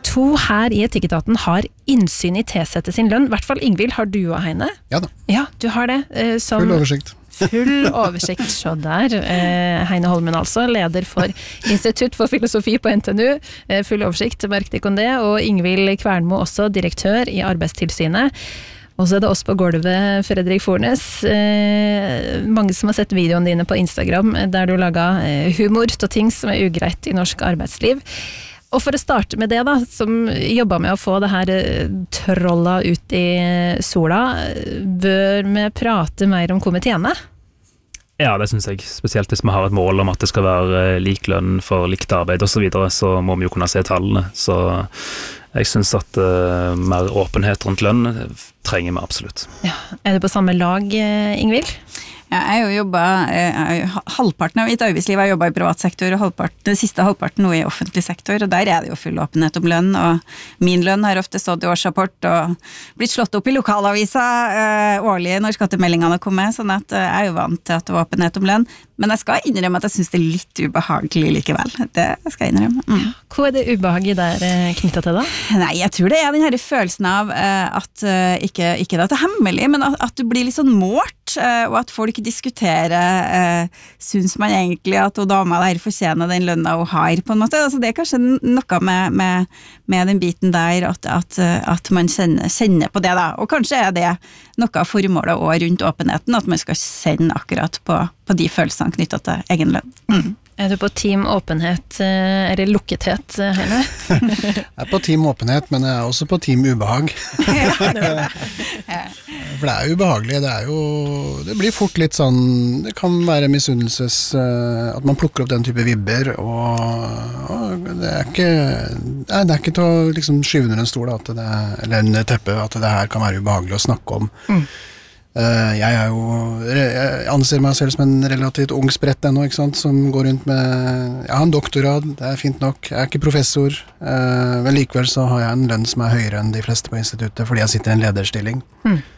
to her i Etikketaten har innsyn i T-settet sin lønn. I hvert fall Ingvild, har du og Heine? Ja da. Ja, du har det. Full oversikt. Full oversikt, så der. Heine Holmen altså, leder for Institutt for filosofi på NTNU. Full oversikt, merk deg om det. Og Ingvild Kvernmo også, direktør i Arbeidstilsynet. Og så det oss på gulvet, Fredrik Fornes. Mange som har sett videoen dine på Instagram, der du laget humor til ting som ugreit i norsk arbeidsliv. Og for å starte med det da, som jobber med å få det her trolla ut i sola, bør vi prate mer om komiteene? Ja, det synes jeg. Spesielt hvis vi har et mål om at det skal være lik lønn for likt arbeid og så videre, så må vi jo kunne se tallene. Så jeg synes at mer åpenhet rundt lønn trenger vi absolutt. Ja. Er du på samme lag, Ingvild? Ja, jeg har jo jobbet, halvparten av mitt arbeidsliv har jobbet i privat sektor, og den siste halvparten nå i offentlig sektor, og der er det jo full åpenhet om lønn, og min lønn har ofte stått i årsrapport og blitt slått opp i lokalavisa årlig når skattemeldingene kommer, sånn at jeg er jo vant til at det var åpenhet om lønn, men jeg skal innrømme at jeg synes det er litt ubehagelig likevel. Det skal jeg innrømme. Ja. Hva er det ubehaget der knyttet til da? Nei, jeg tror det er den her følelsen av at ikke det er hemmelig, men at du blir litt sånn målt, og at folk diskuterer synes man egentlig at dama der fortjener den lønna hun har på en måte. Altså, det er kanskje noe med den biten der at man kjenner på det da, og kanskje er det noe av formålet også rundt åpenheten, at man skal kjenne akkurat på de følelsene knyttet til egen lønn. Er du på team åpenhet eller lukkethet, Heine? Jeg er på team åpenhet, men jeg er også på team ubehag. For det er ubehagelig, det blir fort litt sånn, det kan være misunnelses, at man plukker opp den type vibber, og det er ikke til å liksom skyve under en stol, eller en teppe, at det her kan være ubehagelig å snakke om. Jeg anser meg selv som en relativt ung sprett ennå, ikke sant, som går rundt med, jeg har en doktorgrad, det er fint nok, jeg er ikke professor, men likevel så har jeg en lønn som er høyere enn de fleste på instituttet, fordi jeg sitter i en lederstilling.